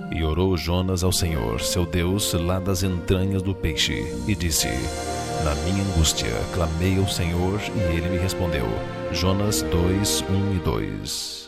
E orou Jonas ao Senhor, seu Deus, lá das entranhas do peixe, e disse: Na minha angústia clamei ao Senhor, e ele me respondeu. Jonas 2, 1 e 2.